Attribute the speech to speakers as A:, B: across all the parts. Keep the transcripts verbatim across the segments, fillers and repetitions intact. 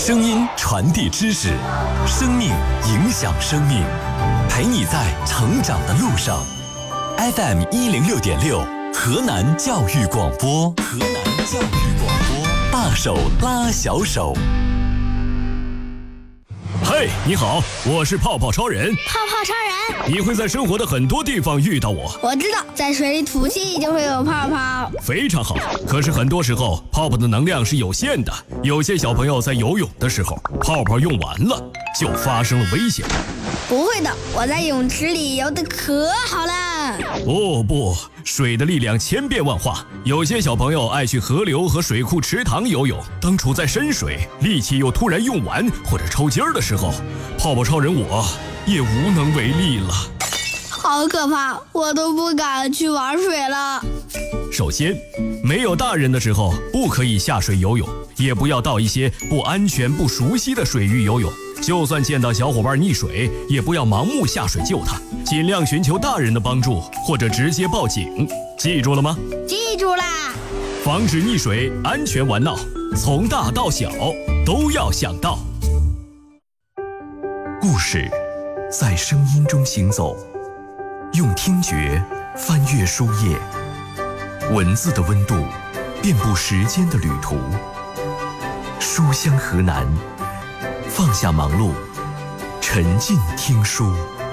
A: 声音传递知识，生命影响生命，陪你在成长的路上。F M 一零六点六，河南教育广播，河南教育广播，大手拉小手。
B: 嘿，你好，我是泡泡超人。
C: 泡泡超人，
B: 你会在生活的很多地方遇到我。
C: 我知道，在水里吐气就会有泡泡。
B: 非常好，可是很多时候泡泡的能量是有限的，有些小朋友在游泳的时候，泡泡用完了，就发生了危险。
C: 不会的，我在泳池里游得可好了。
B: 哦不，水的力量千变万化，有些小朋友爱去河流和水库池塘游泳，当处在深水，力气又突然用完或者抽筋儿的时候，泡泡超人我也无能为力了。
C: 好可怕，我都不敢去玩水了。
B: 首先，没有大人的时候不可以下水游泳，也不要到一些不安全不熟悉的水域游泳，就算见到小伙伴溺水，也不要盲目下水救他，尽量寻求大人的帮助，或者直接报警。记住了吗？
C: 记住啦！
B: 防止溺水，安全玩闹，从大到小都要想到。
A: 故事在声音中行走，用听觉翻阅书页，文字的温度遍布时间的旅途。书香河南，放下忙碌，沉浸听书。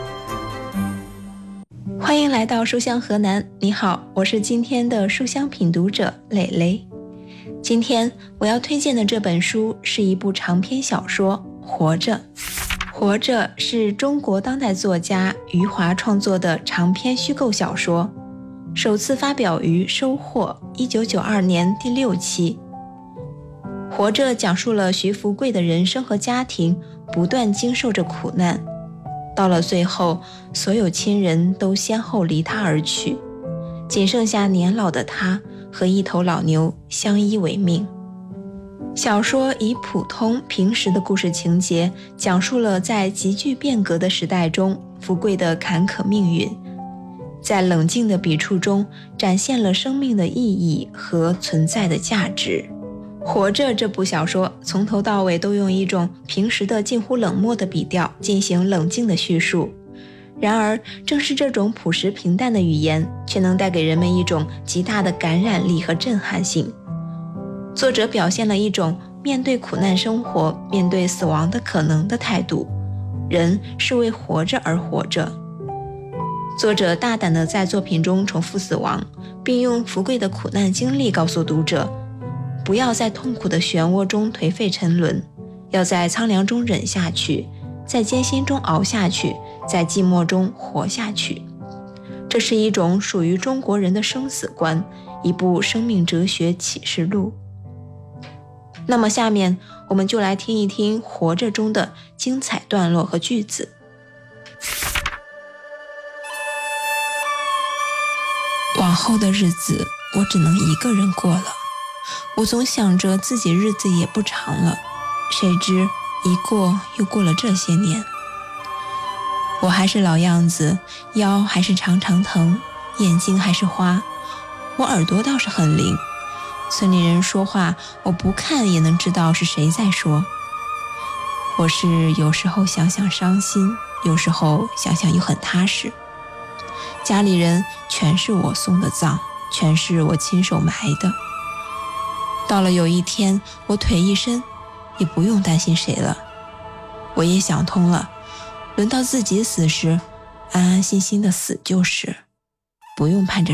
D: 欢迎来到书香河南，你好，我是今天的书香品读者蕾蕾。今天我要推荐的这本书是一部长篇小说《活着》。《活着》是中国当代作家余华创作的长篇虚构小说，首次发表于《收获》一九九二年第六期。《活着》讲述了徐福贵的人生和家庭不断经受着苦难，到了最后，所有亲人都先后离他而去，仅剩下年老的他和一头老牛相依为命。小说以普通平实的故事情节，讲述了在急剧变革的时代中福贵的坎坷命运，在冷静的笔触中展现了生命的意义和存在的价值。活着这部小说从头到尾都用一种平时的近乎冷漠的笔调进行冷静的叙述，然而正是这种朴实平淡的语言，却能带给人们一种极大的感染力和震撼性。作者表现了一种面对苦难生活、面对死亡的可能的态度，人是为活着而活着。作者大胆地在作品中重复死亡，并用福贵的苦难经历告诉读者，不要在痛苦的漩涡中颓废沉沦，要在苍凉中忍下去，在艰辛中熬下去，在寂寞中活下去。这是一种属于中国人的生死观，一部生命哲学启示录。那么下面我们就来听一听《活着》中的精彩段落和句子。往后的日子，我只能一个人过了。我总想着自己日子也不长了，谁知一过又过了这些年。我还是老样子，腰还是常常疼，眼睛还是花，我耳朵倒是很灵。村里人说话，我不看也能知道是谁在说。我是有时候想想伤心，有时候想想又很踏实。家里人全是我送的葬，全是我亲手埋的。到了有一天，我腿一伸，也不用担心谁了。我也想通了，轮到自己死时，安安心心的死就是，不用盼着